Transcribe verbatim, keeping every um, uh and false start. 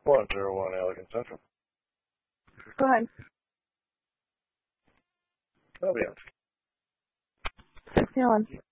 one zero one Allegan Central. Go ahead. That'll be on. six one.